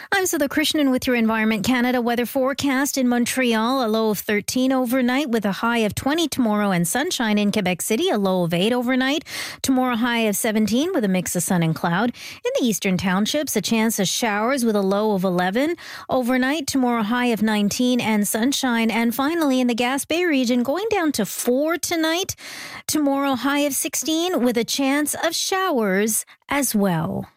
I'm Sudha Krishnan with your Environment Canada weather forecast. In Montreal, a low of 13 overnight with a high of 20 tomorrow, and sunshine in Quebec City, a low of 8 overnight. Tomorrow, high of 17 with a mix of sun and cloud. In the eastern townships, a chance of showers with a low of 11 overnight. Tomorrow, high of 19 and sunshine. And finally, in the Gaspé region, going down to 4 tonight. Tomorrow, high of 16 with a chance of showers as well.